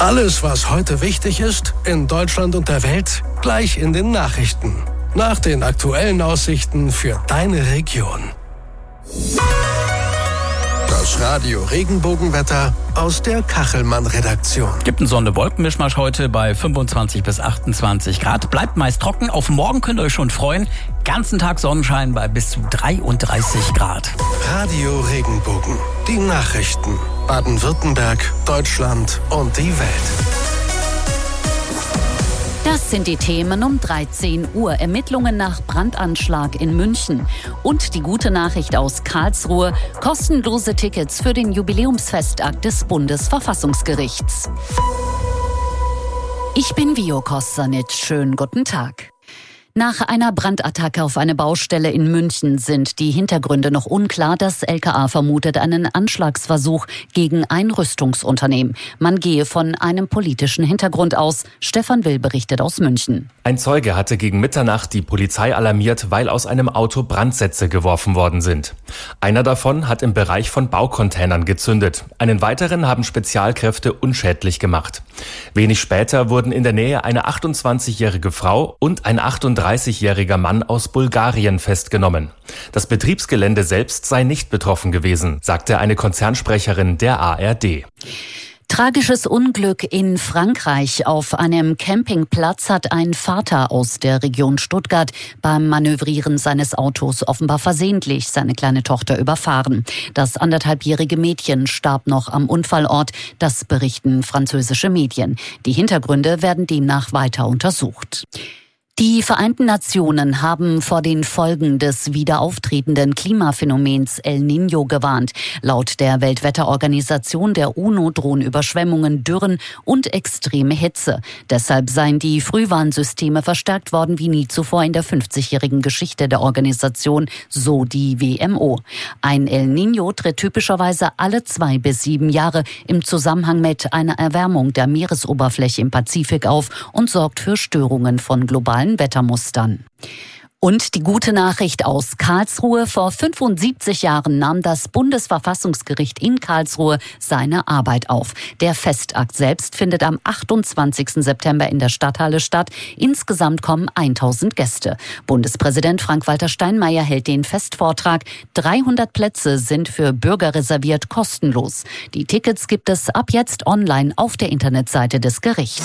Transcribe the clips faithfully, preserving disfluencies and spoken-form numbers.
Alles, was heute wichtig ist, in Deutschland und der Welt, gleich in den Nachrichten. Nach den aktuellen Aussichten für deine Region. Das Radio Regenbogenwetter aus der Kachelmann-Redaktion. Gibt einen Sonne-Wolken-Mischmasch heute bei fünfundzwanzig bis achtundzwanzig Grad. Bleibt meist trocken. Auf morgen könnt ihr euch schon freuen. Ganzen Tag Sonnenschein bei bis zu dreiunddreißig Grad. Radio Regenbogen. Die Nachrichten. Baden-Württemberg, Deutschland und die Welt. Das sind die Themen um dreizehn Uhr. Ermittlungen nach Brandanschlag in München. Und die gute Nachricht aus Karlsruhe. Kostenlose Tickets für den Jubiläumsfestakt des Bundesverfassungsgerichts. Ich bin Vio Kostanic. Schönen guten Tag. Nach einer Brandattacke auf eine Baustelle in München sind die Hintergründe noch unklar. Das L K A vermutet einen Anschlagsversuch gegen ein Rüstungsunternehmen. Man gehe von einem politischen Hintergrund aus. Stefan Will berichtet aus München. Ein Zeuge hatte gegen Mitternacht die Polizei alarmiert, weil aus einem Auto Brandsätze geworfen worden sind. Einer davon hat im Bereich von Baucontainern gezündet. Einen weiteren haben Spezialkräfte unschädlich gemacht. Wenig später wurden in der Nähe eine achtundzwanzigjährige Frau und ein achtunddreißigjähriger Mann aus Bulgarien festgenommen. Das Betriebsgelände selbst sei nicht betroffen gewesen, sagte eine Konzernsprecherin der A R D. Tragisches Unglück in Frankreich. Auf einem Campingplatz hat ein Vater aus der Region Stuttgart beim Manövrieren seines Autos offenbar versehentlich seine kleine Tochter überfahren. Das anderthalbjährige Mädchen starb noch am Unfallort. Das berichten französische Medien. Die Hintergründe werden demnach weiter untersucht. Die Vereinten Nationen haben vor den Folgen des wiederauftretenden Klimaphänomens El Niño gewarnt. Laut der Weltwetterorganisation der UNO drohen Überschwemmungen, Dürren und extreme Hitze. Deshalb seien die Frühwarnsysteme verstärkt worden wie nie zuvor in der fünfzigjährigen Geschichte der Organisation, so die W M O. Ein El Niño tritt typischerweise alle zwei bis sieben Jahre im Zusammenhang mit einer Erwärmung der Meeresoberfläche im Pazifik auf und sorgt für Störungen von globalen Wettermustern. Und die gute Nachricht aus Karlsruhe. Vor fünfundsiebzig Jahren nahm das Bundesverfassungsgericht in Karlsruhe seine Arbeit auf. Der Festakt selbst findet am achtundzwanzigsten September in der Stadthalle statt. Insgesamt kommen tausend Gäste. Bundespräsident Frank-Walter Steinmeier hält den Festvortrag. dreihundert Plätze sind für Bürger reserviert, kostenlos. Die Tickets gibt es ab jetzt online auf der Internetseite des Gerichts.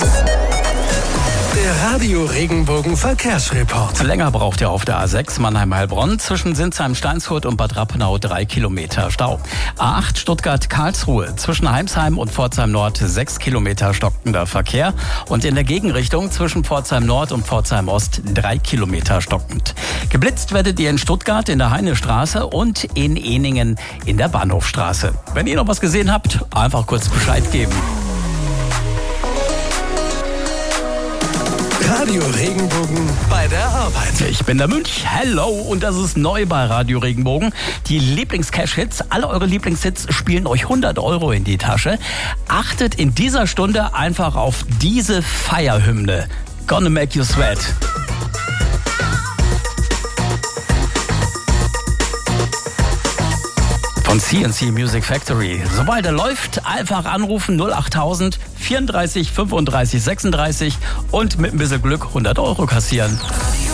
Der Radio Regenbogen Verkehrsreport. Länger braucht ihr auf der A sechs Mannheim-Heilbronn zwischen Sinsheim, Steinshut und Bad Rappenau drei Kilometer Stau. A acht Stuttgart-Karlsruhe zwischen Heimsheim und Pforzheim Nord sechs Kilometer stockender Verkehr und in der Gegenrichtung zwischen Pforzheim Nord und Pforzheim Ost drei Kilometer stockend. Geblitzt werdet ihr in Stuttgart in der Heinestraße und in Eningen in der Bahnhofstraße. Wenn ihr noch was gesehen habt, einfach kurz Bescheid geben. Radio Regenbogen bei der Arbeit. Ich bin der Münch, hello, und das ist neu bei Radio Regenbogen. Die Lieblings-Cash-Hits, alle eure Lieblingshits spielen euch hundert Euro in die Tasche. Achtet in dieser Stunde einfach auf diese Feierhymne. Gonna make you sweat. Von C and C Music Factory. Sobald er läuft, einfach anrufen null achttausend vierunddreißig fünfunddreißig sechsunddreißig und mit ein bisschen Glück hundert Euro kassieren.